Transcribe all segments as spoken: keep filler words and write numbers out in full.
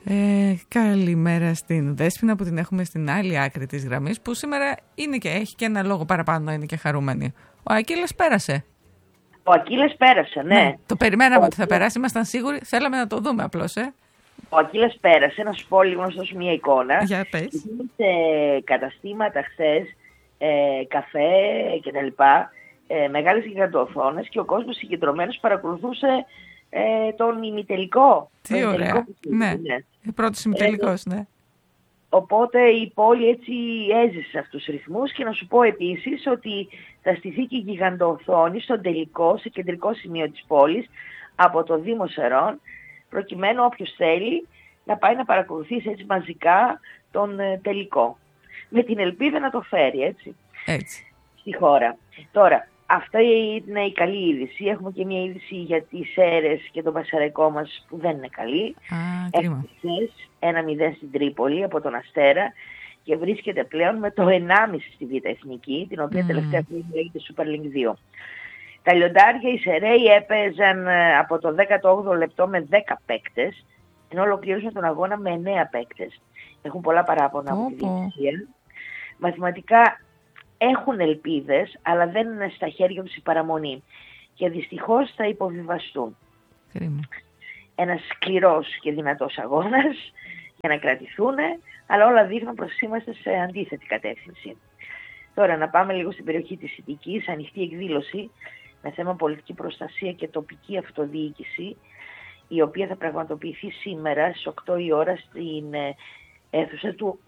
Ε, καλημέρα στην Δέσποινα που την έχουμε στην άλλη άκρη της γραμμής, που σήμερα είναι και έχει και ένα λόγο παραπάνω, είναι και χαρούμενη. Ο Ακύλας πέρασε. Ο Ακύλας πέρασε, ναι. ναι. Το περιμέναμε ο... ότι θα περάσει, ήμασταν σίγουροι, θέλαμε να το δούμε απλώς, ε. Ο Ακύλας πέρασε, να σου πω λίγο, να σου δώσω μια εικόνα. Για πες. Σε καταστήματα χθες, ε, καφέ κτλ. Ε, μεγάλες γιγαντοοθόνες και ο κόσμος συγκεντρωμένος παρακολουθούσε ε, τον ημιτελικό. Τι τον ωραία. Ναι. Ναι. Πρώτος ημιτελικός, ε, ναι. Οπότε η πόλη έτσι έζησε σε αυτούς τους ρυθμούς και να σου πω επίσης ότι θα στηθεί και η γιγαντοοθόνη στον τελικό, σε κεντρικό σημείο της πόλης, από το Δήμο Σερών, προκειμένου όποιος θέλει να πάει να παρακολουθήσει έτσι μαζικά τον ε, τελικό. Με την ελπίδα να το φέρει έτσι, έτσι. στη χώρα. Τώρα, αυτά είναι η καλή είδηση. Έχουμε και μια είδηση για τις Σέρρες και τον Πασαραϊκό μας που δεν είναι καλή. Κρίμα. ένα μηδέν στην Τρίπολη από τον Αστέρα και βρίσκεται πλέον με το ενάμιση στη Β' Εθνική, την οποία mm. τελευταία χρόνια λέγεται Super League δύο. Τα λιοντάρια, οι Σεραίοι έπαιζαν από το δέκατο όγδοο λεπτό με δέκα παίκτες, ενώ ολοκλήρωσαν τον αγώνα με εννέα παίκτες. Έχουν πολλά παράπονα από τη διαιτησία. Μαθηματικά έχουν ελπίδες, αλλά δεν είναι στα χέρια τους η παραμονή. Και δυστυχώς θα υποβιβαστούν. Κρίμα. Ένας σκληρός και δυνατός αγώνας για να κρατηθούν, αλλά όλα δείχνουν πως είμαστε σε αντίθετη κατεύθυνση. Τώρα να πάμε λίγο στην περιοχή της Ιττικής, ανοιχτή εκδήλωση με θέμα πολιτική προστασία και τοπική αυτοδιοίκηση, η οποία θα πραγματοποιηθεί σήμερα στις οκτώ η ώρα στην αίθουσα του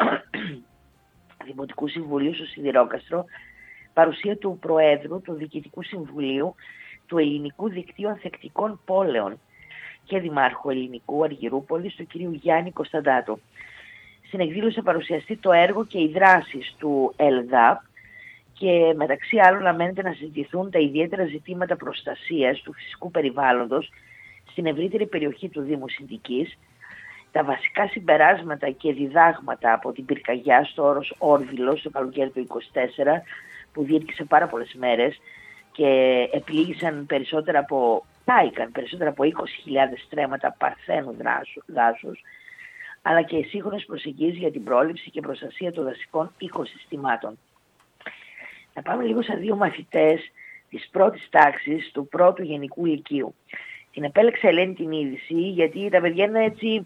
Δημοτικού Συμβουλίου στο Σιδηρόκαστρο, παρουσία του Προέδρου του Διοικητικού Συμβουλίου του Ελληνικού Δικτύου Ανθεκτικών Πόλεων και Δημάρχου Ελληνικού Αργυρούπολης, του κ. Γιάννη Κωνσταντάτου. Στην εκδήλωση θα παρουσιαστεί το έργο και οι δράσεις του ΕΛΔΑΠ και μεταξύ άλλων αναμένεται να συζητηθούν τα ιδιαίτερα ζητήματα προστασίας του φυσικού περιβάλλοντος στην ευρύτερη περιοχή του Δήμου Ιττικής, τα βασικά συμπεράσματα και διδάγματα από την πυρκαγιά στο όρος Όρδιλος το καλοκαίρι του είκοσι τέσσερα, που διήρκησε πάρα πολλές μέρες και επλήγησαν περισσότερα από, κάηκαν περισσότερα από είκοσι χιλιάδες στρέμματα παρθένου δάσους, αλλά και σύγχρονες προσεγγίσεις για την πρόληψη και προστασία των δασικών οικοσυστημάτων. Να πάμε λίγο σε δύο μαθητές της πρώτης τάξης του πρώτου γενικού λυκείου. Την επέλεξε Ελένη την είδηση, γιατί τα παιδιά είναι έτσι,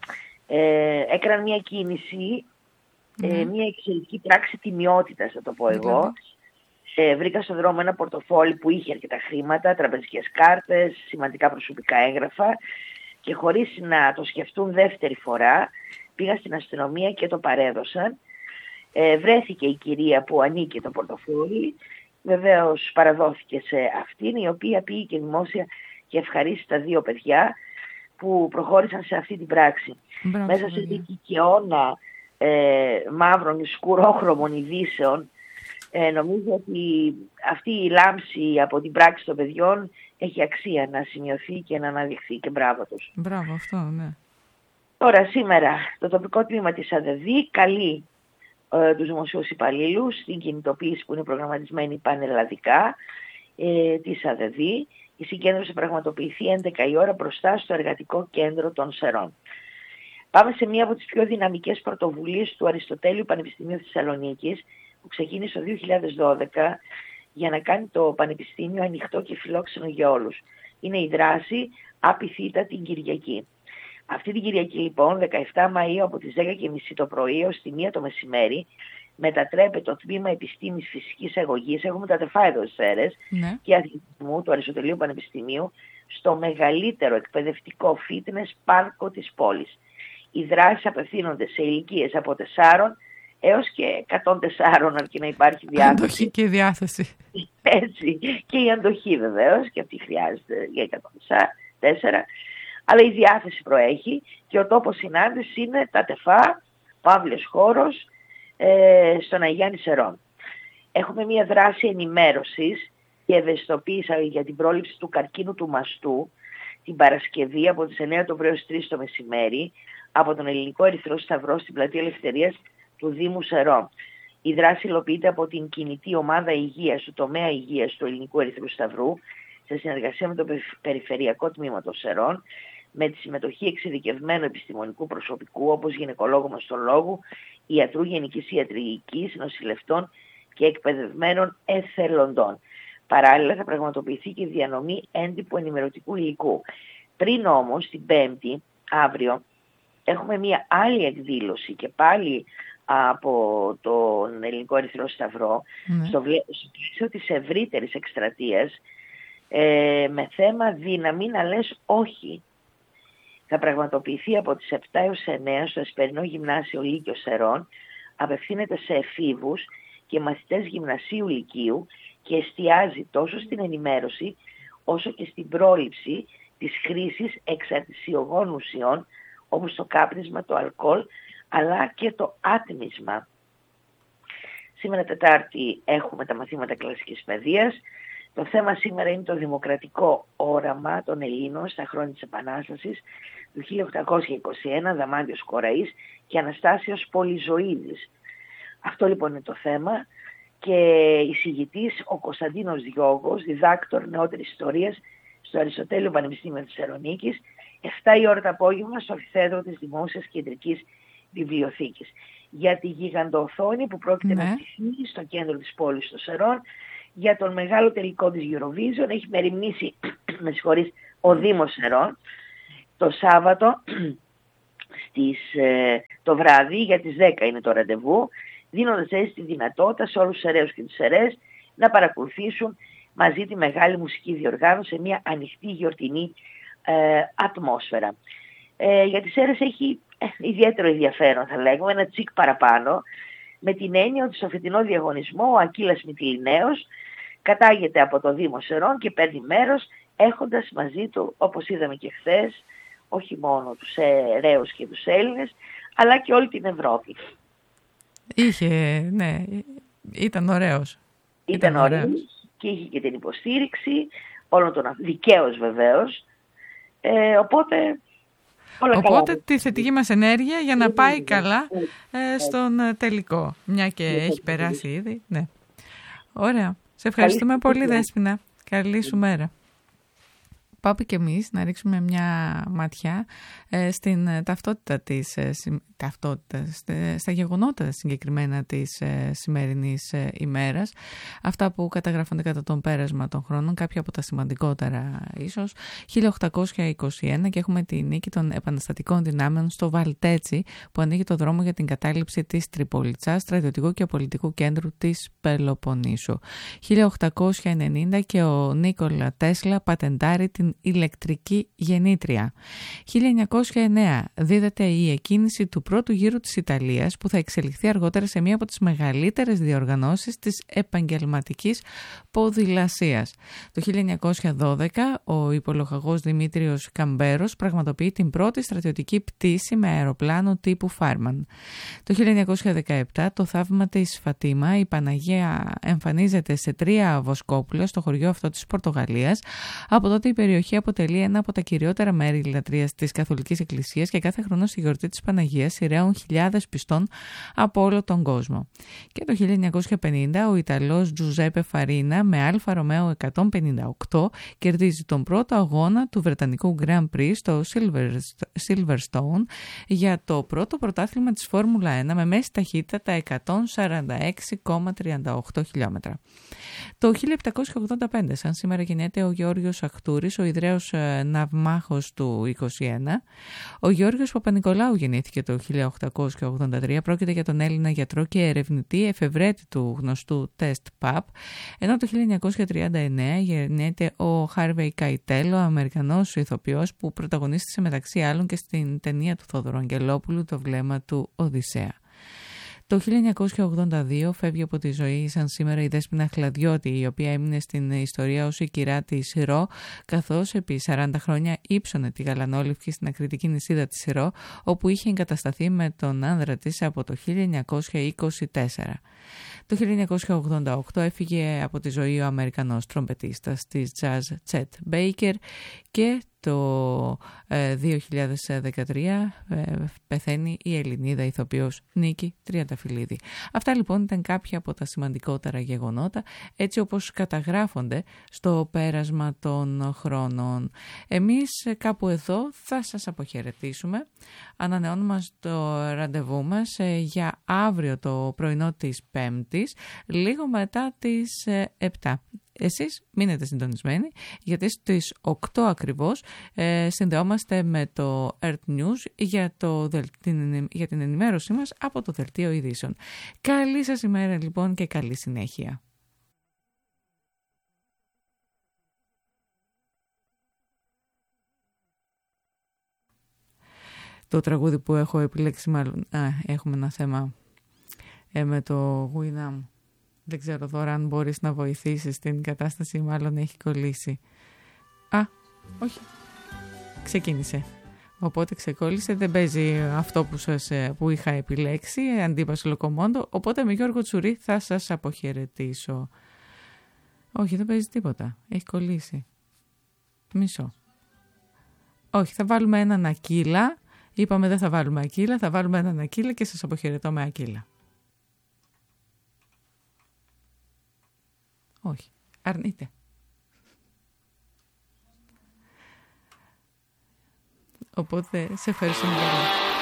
ε, έκαναν μια κίνηση, mm. ε, μια εξαιρετική πράξη τιμιότητας, θα το πω εγώ. Mm. Ε, βρήκα στον δρόμο ένα πορτοφόλι που είχε αρκετά χρήματα, τραπεζικές κάρτες, σημαντικά προσωπικά έγγραφα και χωρίς να το σκεφτούν δεύτερη φορά πήγα στην αστυνομία και το παρέδωσαν. Ε, βρέθηκε η κυρία που ανήκει το πορτοφόλι, βεβαίως παραδόθηκε σε αυτήν, η οποία πήγε και δημόσια και ευχαρίστησε τα δύο παιδιά που προχώρησαν σε αυτή την πράξη. Μπράβο, μέσα σε την κυκαιώνα ε, μαύρων σκουρόχρωμων ειδήσεων, ε, νομίζω ότι αυτή η λάμψη από την πράξη των παιδιών έχει αξία να σημειωθεί και να αναδειχθεί, και μπράβο τους. Μπράβο, αυτό, ναι. Τώρα σήμερα το τοπικό τμήμα της ΑΔΔ καλεί ε, τους δημοσίους υπαλλήλους στην κινητοποίηση που είναι προγραμματισμένη πανελλαδικά ε, της ΑΔΔ. Η συγκέντρωση θα πραγματοποιηθεί έντεκα η ώρα μπροστά στο Εργατικό Κέντρο των Σερών. Πάμε σε μία από τις πιο δυναμικές πρωτοβουλίες του Αριστοτέλειου Πανεπιστημίου Θεσσαλονίκης, που ξεκίνησε το δύο χιλιάδες δώδεκα για να κάνει το Πανεπιστήμιο ανοιχτό και φιλόξενο για όλους. Είναι η δράση Απειθήτα την Κυριακή. Αυτή την Κυριακή λοιπόν, δεκαεφτά Μαΐου από τις δέκα και μισή το πρωί ως τη μία το μεσημέρι, μετατρέπεται το τμήμα Επιστήμης Φυσικής Αγωγής, έχουμε τα τεφά εδώ στις Σέρρες, ναι, και αθλητισμού του Αριστοτελείου Πανεπιστημίου, στο μεγαλύτερο εκπαιδευτικό fitness πάρκο της πόλης. Οι δράσεις απευθύνονται σε ηλικίες από τεσσάρων έως και εκατόν τέσσερα, αρκεί να υπάρχει διάθεση. Αντοχή και διάθεση. Έτσι, και η αντοχή βεβαίως, και αυτή χρειάζεται για εκατόν τέσσερα, αλλά η διάθεση προέχει και ο τόπος συνάντησης είναι τα τεφά, Παύλος χώρος, ε, στον Αγιάννη Σερών. Έχουμε μια δράση ενημέρωσης και ευαισθητοποίηση για την πρόληψη του καρκίνου του μαστού την Παρασκευή από τις εννέα το πρωί ως τρεις το μεσημέρι από τον Ελληνικό Ερυθρό Σταυρό στην Πλατεία Ελευθερίας του Δήμου Σερών. Η δράση υλοποιείται από την κινητή ομάδα υγείας του τομέα υγείας του Ελληνικού Ερυθρού Σταυρού σε συνεργασία με το Περιφερειακό Τμήμα των Σερών, με τη συμμετοχή εξειδικευμένου επιστημονικού προσωπικού όπως γυναικολόγου, μαστολόγου, ιατρού γενικής ιατρικής, νοσηλευτών και εκπαιδευμένων εθελοντών. Παράλληλα θα πραγματοποιηθεί και διανομή έντυπου ενημερωτικού υλικού. Πριν όμως την Πέμπτη, αύριο, έχουμε μια άλλη εκδήλωση και πάλι από τον Ελληνικό Ερυθρό Σταυρό, mm. στο πλαίσιο της ευρύτερης εκστρατείας, ε, με θέμα «Δύναμη να λες όχι». Θα πραγματοποιηθεί από τις επτά έως εννέα στο Εσπερινό Γυμνάσιο Λύκειο Σερών, απευθύνεται σε εφήβους και μαθητές γυμνασίου λυκείου και εστιάζει τόσο στην ενημέρωση όσο και στην πρόληψη της χρήσης εξαρτησιογόνων ουσιών όπως το κάπνισμα, το αλκοόλ αλλά και το άτμισμα. Σήμερα Τετάρτη έχουμε τα μαθήματα κλασικής παιδείας. Το θέμα σήμερα είναι το δημοκρατικό όραμα των Ελλήνων στα χρόνια της Επανάστασης του χίλια οκτακόσια είκοσι ένα, Δαμάντιος Κοραής και Αναστάσιος Πολυζωίδης. Αυτό λοιπόν είναι το θέμα και εισηγητής ο Κωνσταντίνος Διώγος, διδάκτορ νεότερης ιστορίας στο Αριστοτέλειο Πανεπιστήμιο της Θεσσαλονίκης, επτά η ώρα το απόγευμα στο αμφιθέατρο της Δημόσιας Κεντρικής Βιβλιοθήκης. Για τη γιγαντοοθόνη που πρόκειται ναι. να στηθεί στο κέντρο της πόλης των Σερών, για τον μεγάλο τελικό της Eurovision, έχει μεριμνήσει με συγχωρείς, ο Δήμος Σερών το Σάββατο στις, ε, το βράδυ, για τις δέκα είναι το ραντεβού, δίνοντας έτσι τη δυνατότητα σε όλους τους Σεραίους και τις Σεραίες να παρακολουθήσουν μαζί τη μεγάλη μουσική διοργάνωση σε μια ανοιχτή γιορτινή ε, ατμόσφαιρα. Ε, για τις Σέρρες έχει ε, ιδιαίτερο ενδιαφέρον, θα λέγουμε, ένα τσικ παραπάνω, με την έννοια ότι στο φετινό διαγωνισμό ο Ακύλας Μυτιληναίος κατάγεται από το Δήμο Σερών και παίρνει μέρος έχοντας μαζί του, όπως είδαμε και χθες, όχι μόνο τους Σεραίους και τους Έλληνες, αλλά και όλη την Ευρώπη. Είχε, ναι, ήταν ωραίος. Ήταν, ήταν ωραίος και είχε και την υποστήριξη όλων των δικαίως βεβαίως. Ε, οπότε... Όλα Οπότε καλά. Τη θετική μας ενέργεια για να πάει καλά ε, στον τελικό. Μια και έχει περάσει ήδη. Ναι. Ωραία. Σε ευχαριστούμε πολύ, Δέσποινα. Καλή σου μέρα. Πάμε και εμείς να ρίξουμε μια ματιά ε, στην ταυτότητα της, ε, ταυτότητα, στα γεγονότα συγκεκριμένα της ε, σημερινής ε, ημέρας. Αυτά που καταγράφονται κατά τον πέρασμα των χρόνων, κάποια από τα σημαντικότερα ίσως. χίλια οκτακόσια είκοσι ένα και έχουμε τη νίκη των επαναστατικών δυνάμεων στο Βαλτέτσι που ανοίγει το δρόμο για την κατάληψη της Τριπολιτσάς, στρατιωτικού και πολιτικού κέντρου της Πελοποννήσου. χίλια οκτακόσια ενενήντα και ο Νίκολα Τέσλα πατεντάρει την ηλεκτρική γεννήτρια. χίλια εννιακόσια εννέα δίδεται η εκκίνηση του πρώτου γύρου της Ιταλίας που θα εξελιχθεί αργότερα σε μία από τις μεγαλύτερες διοργανώσεις της επαγγελματικής ποδηλασίας. Το χίλια εννιακόσια δώδεκα ο υπολογαγός Δημήτριος Καμπέρος πραγματοποιεί την πρώτη στρατιωτική πτήση με αεροπλάνο τύπου Φάρμαν. Το χίλια εννιακόσια δεκαεπτά το θαύμα της Φατίμα, η Παναγία εμφανίζεται σε τρία βοσκόπουλα στο χωριό αυτό της Πορτογαλίας. Από τότε η περιοχή αποτελεί ένα από τα κυριότερα μέρη λατρείας της Καθολικής Εκκλησίας και κάθε χρόνο στη γιορτή της Παναγίας σειραίουν χιλιάδες πιστών από όλο τον κόσμο. Και το χίλια εννιακόσια πενήντα ο Ιταλός Τζουζέπε Φαρίνα με Αλφα Ρωμαίο εκατόν πενήντα οκτώ κερδίζει τον πρώτο αγώνα του Βρετανικού Grand Prix στο Silverstone για το πρώτο πρωτάθλημα της Φόρμουλα ένα με μέση ταχύτητα τα εκατόν σαράντα έξι κόμμα τριάντα οκτώ χιλιόμετρα. Το χίλια επτακόσια ογδόντα πέντε, σαν σήμερα γεννιέται ο Γεώργιος Αχτούρης, ο ιδραίος ναυμάχος του είκοσι ένα. Ο Γεώργιος Παπα-Νικολάου γεννήθηκε το χίλια οκτακόσια ογδόντα τρία. Πρόκειται για τον Έλληνα γιατρό και ερευνητή εφευρέτη του γνωστού τεστ παπ. Ενώ το χίλια εννιακόσια τριάντα εννέα γεννιέται ο Χάρβεϊ Καϊτέλ, ο Αμερικανός ηθοποιός που πρωταγωνίστησε μεταξύ άλλων και στην ταινία του Θόδωρου Αγγελόπουλου «Το βλέμμα του Οδυσσέα». Το χίλια εννιακόσια ογδόντα δύο φεύγει από τη ζωή σαν σήμερα η Δέσποινα Χλαδιώτη, η οποία έμεινε στην ιστορία ως η κυρά της Ρο, καθώς επί σαράντα χρόνια ύψωνε τη γαλανόλευκη στην ακριτική νησίδα της Ρο, όπου είχε εγκατασταθεί με τον άνδρα της από το χίλια εννιακόσια είκοσι τέσσερα. Το χίλια εννιακόσια ογδόντα οκτώ έφυγε από τη ζωή ο Αμερικανός τρομπετίστας της jazz Chet Baker και το δύο χιλιάδες δεκατρία πεθαίνει η Ελληνίδα ηθοποιός Νίκη Τριανταφυλλίδη. Αυτά λοιπόν ήταν κάποια από τα σημαντικότερα γεγονότα, έτσι όπως καταγράφονται στο πέρασμα των χρόνων. Εμείς κάπου εδώ θα σας αποχαιρετήσουμε. Ανανεώνουμε το ραντεβού μας για αύριο το πρωινό της Πέμπτης, λίγο μετά τις επτά. Εσείς μείνετε συντονισμένοι, γιατί στις οκτώ ακριβώς ε, συνδεόμαστε με το Earth News για, το, την, για την ενημέρωσή μας από το Δελτίο Ειδήσεων. Καλή σας ημέρα λοιπόν και καλή συνέχεια. Το τραγούδι που έχω επιλέξει, μάλλον α, έχουμε ένα θέμα ε, με το Winamp. Δεν ξέρω τώρα αν μπορείς να βοηθήσεις την κατάσταση, μάλλον έχει κολλήσει. Α, όχι. Ξεκίνησε. Οπότε ξεκόλλησε, δεν παίζει αυτό που, σας, που είχα επιλέξει, Αντίπαση Λοκομόντο, οπότε με Γιώργο Τσουρί θα σας αποχαιρετήσω. Όχι, δεν παίζει τίποτα. Έχει κολλήσει. Μισό. Όχι, θα βάλουμε έναν Ακύλα. Είπαμε δεν θα βάλουμε Ακύλα, θα βάλουμε έναν Ακύλα και σας αποχαιρετώ με Ακύλα. Όχι, αρνείται. Οπότε σε ευχαριστούμε πολύ.